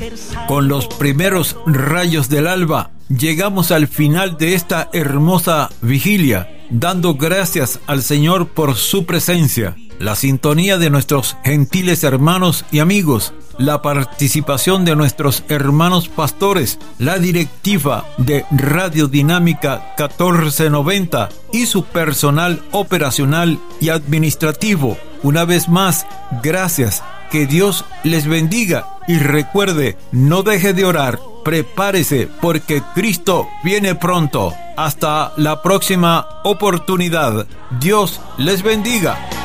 Con los primeros rayos del alba, llegamos al final de esta hermosa vigilia, dando gracias al Señor por su presencia, la sintonía de nuestros gentiles hermanos y amigos, la participación de nuestros hermanos pastores, la directiva de Radio Dinámica 1490 y su personal operacional y administrativo. Una vez más, gracias. Que Dios les bendiga y recuerde, no deje de orar. Prepárese porque Cristo viene pronto. Hasta la próxima oportunidad. Dios les bendiga.